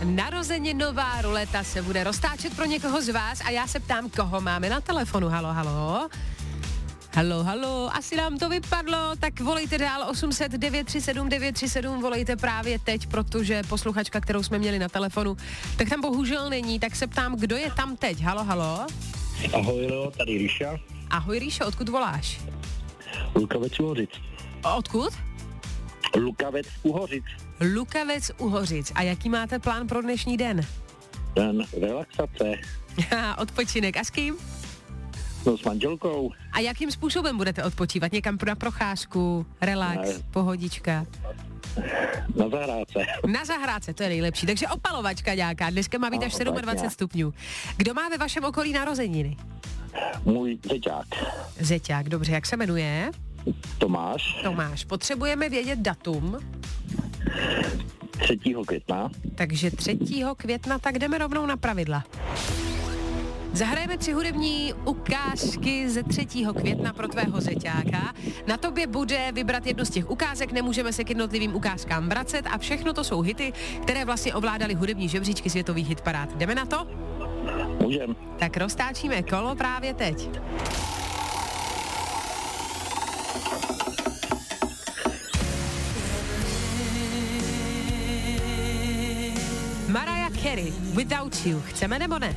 Narozeninová ruleta se bude roztáčet pro někoho z vás a já se ptám, koho máme na telefonu. Halo, halo. Halo, halo, asi nám to vypadlo, tak volejte dál 800 937 937, volejte právě teď, protože posluchačka, kterou jsme měli na telefonu, tak tam bohužel není, tak se ptám, kdo je tam teď. Halo, halo. Ahoj, Leo, tady Ríša. Ahoj, Ríšo, odkud voláš? Lukavec Uhořic. Odkud? Lukavec Uhořic. Lukavec Uhořic. A jaký máte plán pro dnešní den? Den relaxace. Odpočinek. A s kým? No, s manželkou. A jakým způsobem budete odpočívat? Někam na procházku, relax, Ne. pohodička? Na zahrádce. Na zahrádce, to je nejlepší. Takže opalovačka nějaká. Dneska má být až No, 27 tak stupňů. Kdo má ve vašem okolí narozeniny? Můj zeťák. Zeťák, dobře, jak se jmenuje? Tomáš. Tomáš. Potřebujeme vědět datum, 3. května. takže 3. května, tak jdeme rovnou na pravidla. Zahrajeme 3 hudební ukázky ze 3. května pro tvého zeťáka. Na tobě bude vybrat jednu z těch ukázek, nemůžeme se k jednotlivým ukázkám vracet a všechno to jsou hity, které vlastně ovládaly hudební žebříčky světových hitparád. Jdeme na to? Můžem. Tak roztáčíme kolo právě teď. Mariah Carey, Without You. Chceme nebo ne?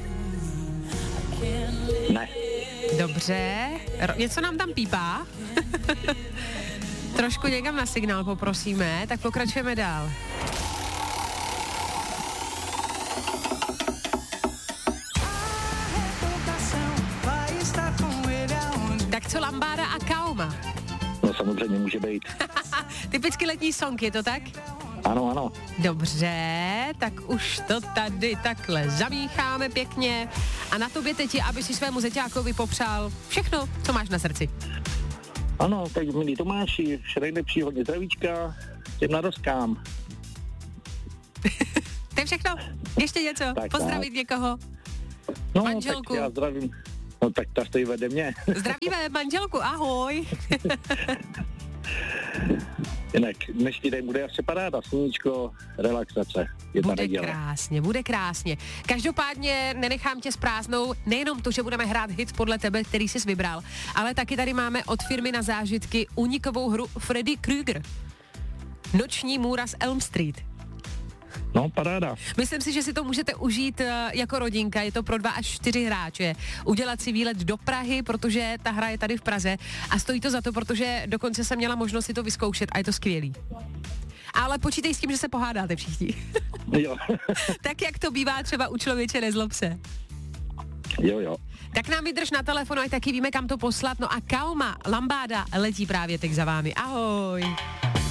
Ne. Dobře. Něco nám tam pípá? Trošku někam na signál poprosíme, tak pokračujeme dál. Tak co Lambáda a Kaoma? No, samozřejmě může být. Typicky letní song, je to tak? Ano, ano. Dobře, tak už to tady takhle zamícháme pěkně a na tobě teď je, aby si svému zeťákovi popřál všechno, co máš na srdci. Ano, tak milí Tomáši, vše nejlepší, hodně zdravíčka, těm narozkám. To je všechno? Ještě něco? Tak, Pozdravit tak. někoho? No, Manželku. tak já zdravím. No, tak ta stojí vede mě. Zdravíme manželku, ahoj. Jinak dnešní den bude asi paráda, sluníčko, relaxace. Je ta Bude neděle. krásně, bude krásně. Každopádně nenechám tě s prázdnou, nejenom to, že budeme hrát hit podle tebe, který jsi vybral, ale taky tady máme od firmy na zážitky unikovou hru Freddy Krueger. Noční můra z Elm Street. No, paráda. Myslím si, že si to můžete užít jako rodinka, je to pro 2 až 4 hráče. Udělat si výlet do Prahy, protože ta hra je tady v Praze a stojí to za to, protože dokonce jsem měla možnost si to vyzkoušet a je to skvělý. Ale počítej s tím, že se pohádáte všichni. Jo. Tak jak to bývá třeba u Člověče nezlob se. Jo. Tak nám vydrž na telefonu, ať taky víme, kam to poslat. No a Kaoma, Lambáda letí právě teď za vámi. Ahoj.